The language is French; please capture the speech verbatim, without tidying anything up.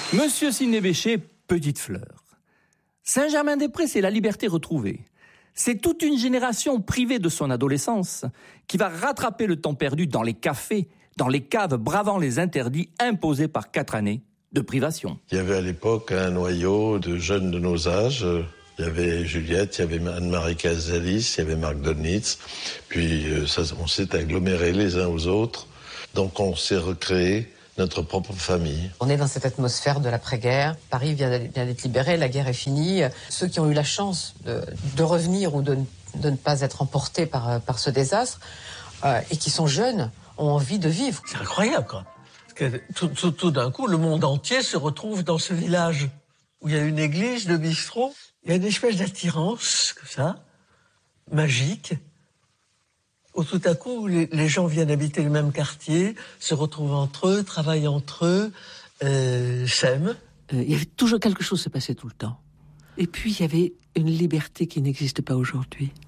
Monsieur Sidney Bechet, petite fleur. Saint-Germain-des-Prés, c'est la liberté retrouvée. C'est toute une génération privée de son adolescence qui va rattraper le temps perdu dans les cafés, dans les caves, bravant les interdits imposés par quatre années de privation. Il y avait à l'époque un noyau de jeunes de nos âges. Il y avait Juliette, il y avait Anne-Marie Casalis, il y avait Marc Donitz. Puis ça, on s'est agglomérés les uns aux autres. Donc on s'est recréé notre propre famille. On est dans cette atmosphère de l'après-guerre. Paris vient d'être libéré, la guerre est finie. Ceux qui ont eu la chance de, de revenir ou de, de ne pas être emportés par, par ce désastre euh, et qui sont jeunes ont envie de vivre. C'est incroyable, quoi. Parce que tout, tout, tout d'un coup, le monde entier se retrouve dans ce village où il y a une église, le bistrot. Il y a une espèce d'attirance, comme ça, magique. Où tout à coup, les, les gens viennent habiter le même quartier, se retrouvent entre eux, travaillent entre eux, euh, s'aiment. Euh, il y avait toujours quelque chose qui se passait tout le temps. Et puis, il y avait une liberté qui n'existe pas aujourd'hui.